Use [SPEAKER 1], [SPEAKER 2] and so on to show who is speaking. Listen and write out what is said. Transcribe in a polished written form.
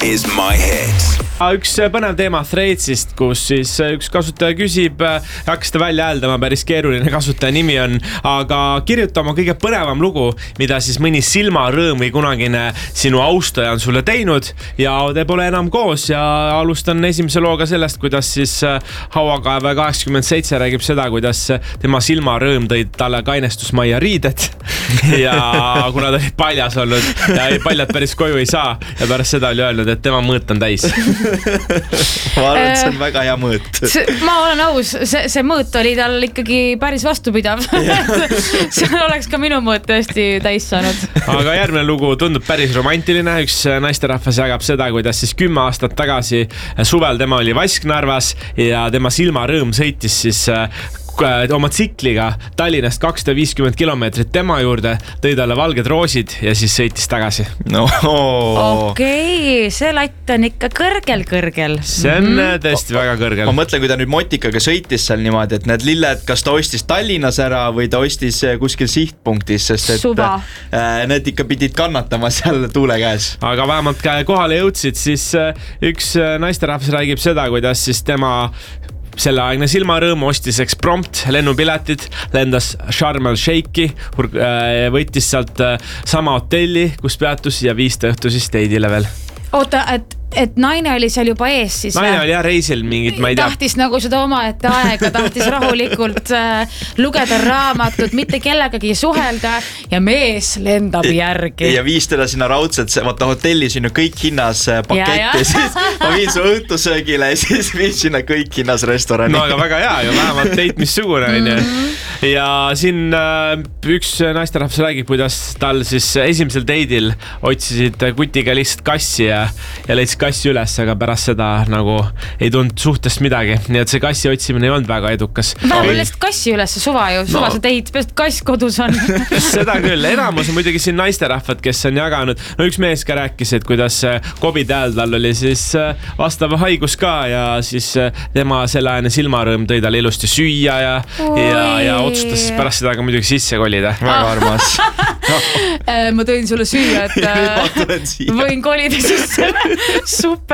[SPEAKER 1] is my hit.
[SPEAKER 2] Üks põnev teema Threadsist, kus siis üks kasutaja küsib, hakkas ta välja hääldama, päris keeruline kasutaja nimi on, aga kirjuta oma kõige põnevam lugu, mida siis mõni silmarõõm või kunagine sinu austaja on sulle teinud ja te pole enam koos ja alustan esimese looga sellest, kuidas siis Hauakaev 87 räägib seda, kuidas tema silmarõõm tõi talle kainestusmajja riided ja kuna ta oli paljas olnud ja paljad päris koju ei saa ja pärast seda oli öelnud, et tema mõõt on täis.
[SPEAKER 3] Ma arvan, et see on väga hea mõõt.
[SPEAKER 4] Ma olen aus, see mõõt oli tal ikkagi päris vastupidav. See oleks ka minu mõõt tõesti täis saanud.
[SPEAKER 2] Aga järgmine lugu tundub päris romantiline. Üks naisterahvas jagab seda, kuidas siis 10 aastat tagasi suvel tema oli Vasknarvas ja tema silmarõõm sõitis siis oma tsikliga Tallinnast 250 kilomeetrit tema juurde, tõi talle valged roosid ja siis sõitis tagasi.
[SPEAKER 3] No.
[SPEAKER 4] Okei, see latt on ikka kõrgel.
[SPEAKER 2] See on tõesti väga kõrgel.
[SPEAKER 3] Ma mõtlen, kui ta nüüd motikaga sõitis seal niimoodi, et need lilled, kas ta ostis Tallinnas ära või ta ostis kuskil sihtpunktis, sest et need ikka pidid kannatama seal tuule käes.
[SPEAKER 2] Aga vähemalt kohale jõudsid, siis üks naisterahvas räägib seda, kuidas siis tema selleaegne silmarõõm ostis eksprompt lennupiletid, lendas Sharm el Sheikhi, võttis sealt sama hotelli, kus peatus ja 5 õhtu siis teidile veel.
[SPEAKER 4] Oota, et naine oli seal juba ees siis?
[SPEAKER 2] Naine oli reisil mingit, ma ei tea.
[SPEAKER 4] Tahtis nagu seda omaette aega, tahtis rahulikult lugeda raamatut, mitte kellegagi suhelda ja mees lendab järgi.
[SPEAKER 3] Ja viis teda sinna raudselt, vaata hotellis on ju kõik hinnas paketti, siis ma viin su õhtusöögile ja siis viin sinna kõik hinnas restorani.
[SPEAKER 2] No aga väga hea ju, vähemalt teit missugune on ju. Ja siin üks naisterahvas räägib, kuidas tal siis esimesel teidil otsisid kutiga lihtsalt kassi ja leidsid kassi üles, aga pärast seda nagu ei tulnud suhtest midagi. Nii et see kassi otsimine ei olnud väga edukas.
[SPEAKER 4] No lihtsalt kassi üles, suva see teid, peast kass kodus on.
[SPEAKER 2] Seda küll, enamus on muidugi siin naisterahvad, kes on jaganud. No üks mees ka rääkis, et kuidas COVID ajal tal oli siis vastav haigus ka ja siis tema selleaine silmarõõm tõi talle ilusti süüa ja otsustas siis pärast seda ka muidugi sisse kolida.
[SPEAKER 3] Väga armas.
[SPEAKER 4] Ma tõin sulle süüa, et võin kolida sisse. Super.